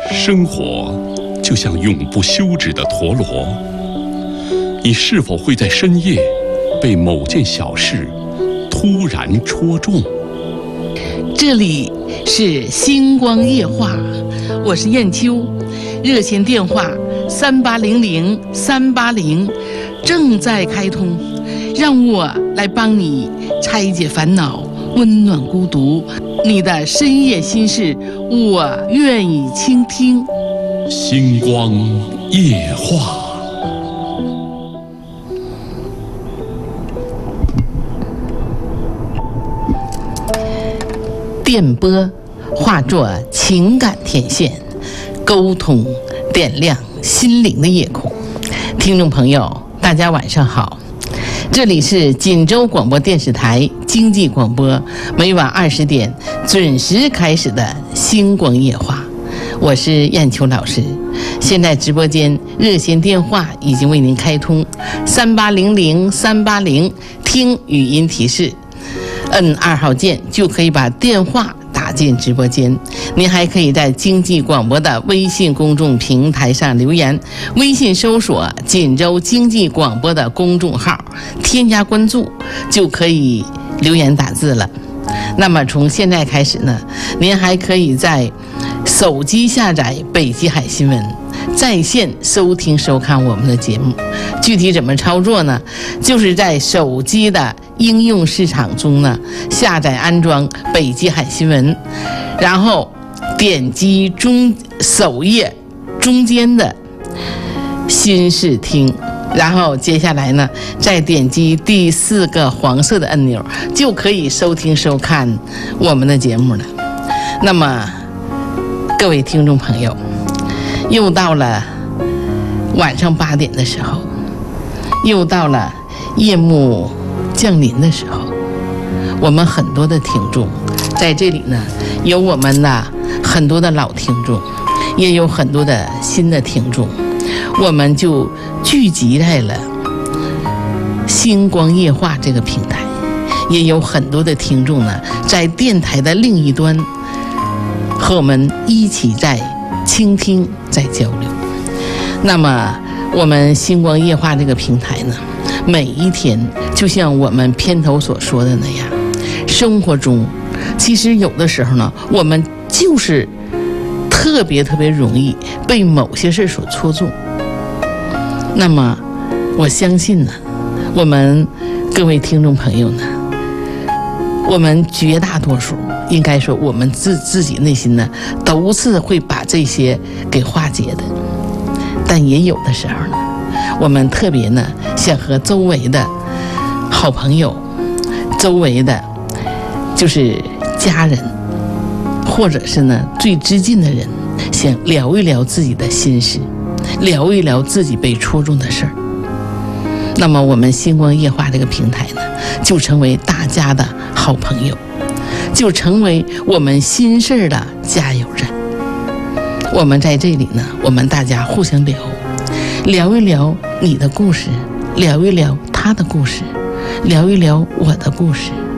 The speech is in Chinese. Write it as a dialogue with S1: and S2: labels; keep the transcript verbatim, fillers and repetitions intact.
S1: 生活就像永不休止的陀螺，你是否会在深夜被某件小事突然戳中？
S2: 这里是星光夜话，我是燕秋，热线电话三八零零三八零正在开通，让我来帮你拆解烦恼，温暖孤独，你的深夜心事，我愿意倾听。
S1: 星光夜话。
S2: 电波化作情感天线，沟通点亮心灵的夜空。听众朋友，大家晚上好，这里是锦州广播电视台经济广播，每晚二十点准时开始的星光夜话，我是燕秋老师。现在直播间热线电话已经为您开通，三八零零三八零，听语音提示，摁二号键就可以把电话打进直播间。您还可以在经济广播的微信公众平台上留言，微信搜索锦州经济广播的公众号，添加关注就可以留言打字了。那么从现在开始呢，您还可以在手机下载北极海新闻，在线收听收看我们的节目。具体怎么操作呢？就是在手机的应用市场中呢，下载安装北极海新闻，然后点击中首页中间的新视听，然后接下来呢，再点击第四个黄色的按钮，就可以收听收看我们的节目了。那么各位听众朋友，又到了晚上八点的时候，又到了夜幕降临的时候，我们很多的听众在这里呢，有我们的很多的老听众，也有很多的新的听众，我们就聚集在了星光夜话这个平台，也有很多的听众呢，在电台的另一端和我们一起在倾听，在交流。那么我们星光夜话这个平台呢，每一天就像我们片头所说的那样，生活中其实有的时候呢，我们就是特别特别容易被某些事所戳中。那么我相信呢，我们各位听众朋友呢，我们绝大多数应该说我们自自己内心呢，都是会把这些给化解的。但也有的时候呢，我们特别呢想和周围的好朋友，周围的就是家人，或者是呢最知近的人，想聊一聊自己的心事，聊一聊自己被戳中的事儿。那么我们星光夜话这个平台呢，就成为大家的好朋友，就成为我们心事的加油站。我们在这里呢，我们大家互相聊，聊一聊你的故事，聊一聊他的故事，聊一聊我的故事。